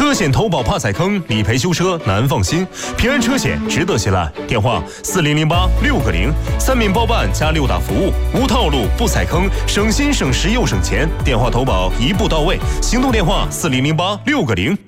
车险投保怕踩坑，理赔修车难放心。平安车险值得信赖。电话4008-6个0，三免包办加6大服务，无套路不踩坑，省心省时又省钱。电话投保一步到位，行动电话4008-6个0。